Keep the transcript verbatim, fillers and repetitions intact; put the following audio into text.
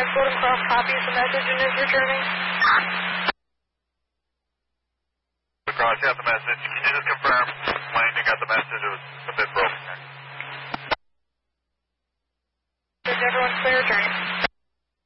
Golden Cross copies the message and is returning. Cross, you got the message. Can you just confirm when you got the message? It was a bit broken. Is everyone clear returning?